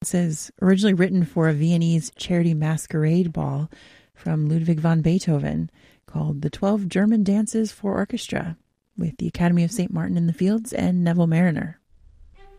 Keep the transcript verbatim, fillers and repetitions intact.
This is originally written for a Viennese charity masquerade ball from Ludwig van Beethoven called The Twelve German Dances for Orchestra, with the Academy of Saint Martin in the Fields and Neville Marriner.